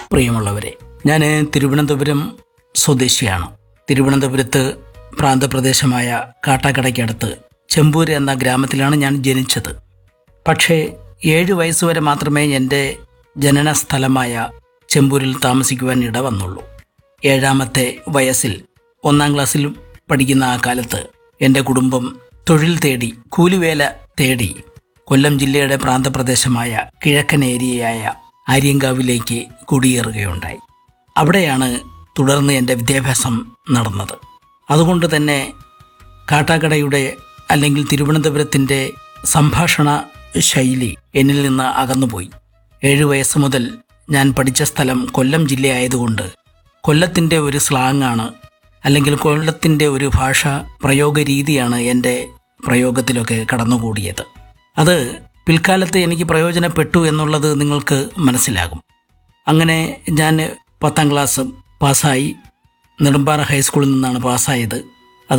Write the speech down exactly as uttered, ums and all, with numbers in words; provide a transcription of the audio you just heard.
പ്രിയമുള്ളവരെ, ഞാൻ തിരുവനന്തപുരം സ്വദേശിയാണ്. തിരുവനന്തപുരത്ത് പ്രാന്തപ്രദേശമായ കാട്ടാക്കടയ്ക്കടുത്ത് ചെമ്പൂര് എന്ന ഗ്രാമത്തിലാണ് ഞാൻ ജനിച്ചത്. പക്ഷേ ഏഴ് വയസ്സുവരെ മാത്രമേ എൻ്റെ ജനന സ്ഥലമായ ചെമ്പൂരിൽ താമസിക്കുവാൻ ഇട വന്നുള്ളൂ. ഏഴാമത്തെ വയസ്സിൽ ഒന്നാം ക്ലാസ്സിൽ പഠിക്കുന്ന ആ കാലത്ത് എൻ്റെ കുടുംബം തൊഴിൽ തേടി, കൂലിവേല തേടി കൊല്ലം ജില്ലയുടെ പ്രാന്തപ്രദേശമായ കിഴക്കൻ ഏരിയയായ ആര്യങ്കാവിലേക്ക് കുടിയേറുകയുണ്ടായി. അവിടെയാണ് തുടർന്ന് എൻ്റെ വിദ്യാഭ്യാസം നടന്നത്. അതുകൊണ്ട് തന്നെ കാട്ടാക്കടയുടെ അല്ലെങ്കിൽ തിരുവനന്തപുരത്തിൻ്റെ സംഭാഷണ ശൈലി എന്നിൽ നിന്ന് അകന്നുപോയി. ഏഴു വയസ്സ് മുതൽ ഞാൻ പഠിച്ച സ്ഥലം കൊല്ലം ജില്ലയായതുകൊണ്ട് കൊല്ലത്തിൻ്റെ ഒരു സ്ലാങ്ങാണ്, അല്ലെങ്കിൽ കൊല്ലത്തിൻ്റെ ഒരു ഭാഷ പ്രയോഗ രീതിയാണ് എൻ്റെ പ്രയോഗത്തിലൊക്കെ കടന്നുകൂടിയത്. അത് പിൽക്കാലത്ത് എനിക്ക് പ്രയോജനപ്പെട്ടു എന്നുള്ളത് നിങ്ങൾക്ക് മനസ്സിലാകും. അങ്ങനെ ഞാൻ പത്താം ക്ലാസ് പാസ്സായി. നെടുമ്പാറ ഹൈസ്കൂളിൽ നിന്നാണ് പാസ്സായത്.